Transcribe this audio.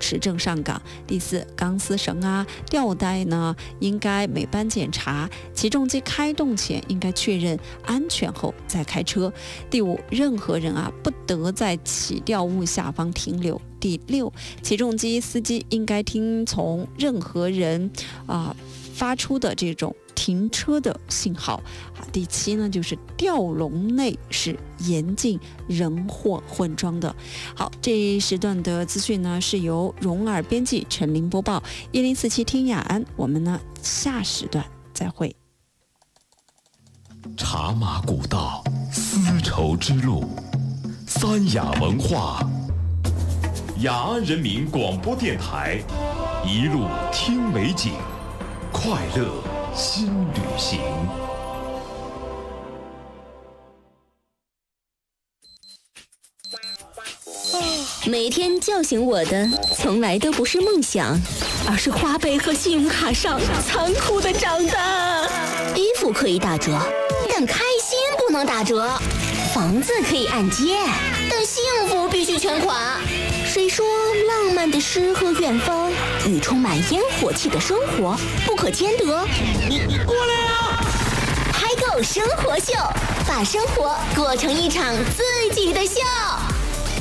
持证上岗。第4，钢丝绳吊带呢应该每班检查，起重机开动前应该确认安全后再开车。第5，任何人不得在起吊物下方停留。第6，起重机司机应该听从任何人发出的这种停车的信号。第7呢，就是吊笼内是严禁人货混装的。好，这一时段的资讯呢是由蓉儿编辑，陈琳播报。1047听雅安，我们呢下时段再会。 茶马古道，丝绸之路，三雅文化，雅安人民广播电台，一路听美景，快乐新旅行。 每天叫醒我的从来都不是梦想，而是花呗和信用卡上残酷的账单。衣服可以打折，但开心不能打折；房子可以按揭，但幸福必须全款。谁说浪漫的诗和远方与充满烟火气的生活不可兼得？ 你过来啊！ 嗨购生活秀，把生活过成一场自己的秀。